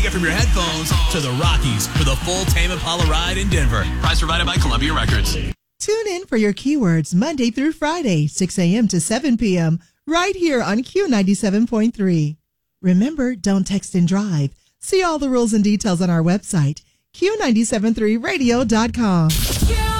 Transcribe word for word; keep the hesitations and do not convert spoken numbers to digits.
Get from your headphones to the Rockies for the full Tame Impala ride in Denver. Prize provided by Columbia Records. Tune in for your keywords Monday through Friday, six a.m. to seven p.m. right here on Q ninety-seven point three. Remember, don't text and drive. See all the rules and details on our website, Q nine seven three radio dot com.